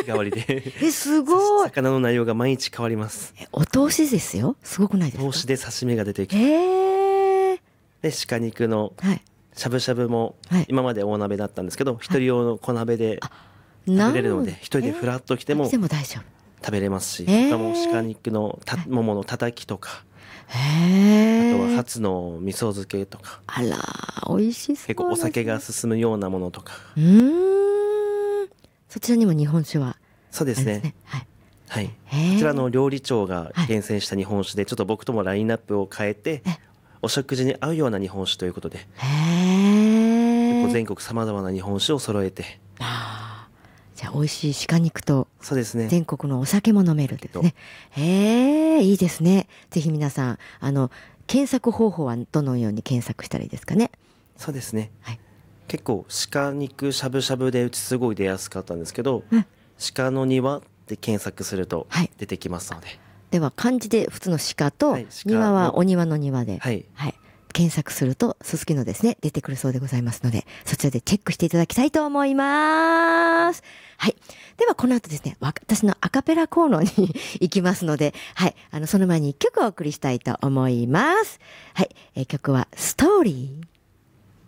替わりですごい。 魚の内容が毎日変わります。 お通しですよ。すごくないですか？ 通しで刺身が出てきて、で鹿肉のしゃぶしゃぶも今まで大鍋だったんですけど、一人用の小鍋で食べれるので、一人でフラッと来ても大丈夫。 食べれますし、他も鹿肉のもものたたきとか、あとは初の味噌漬けとか、 あら美味しそうですね。 結構お酒が進むようなものとか。 そちらにも日本酒はそうですね。はい。こちらの料理長が厳選した日本酒で、ちょっと僕ともラインナップを変えて、お食事に合うような日本酒ということで、結構全国さまざまな日本酒を揃えて。 じゃあ美味しい鹿肉とそうですね、 全国のお酒も飲めるんですね。いいですね。ぜひ皆さん検索方法はどのように検索したらいいですかね？ そうですね、結構鹿肉しゃぶしゃぶでうちすごい出やすかったんですけど、鹿の庭で検索すると出てきますので、 では漢字で普通の鹿と、庭はお庭の庭で、検索するとすすきのですね出てくるそうでございますので、そちらでチェックしていただきたいと思います。ではこの後ですね、私のアカペラコーナーに行きますので、その前に一曲お送りしたいと思います。曲はストーリー。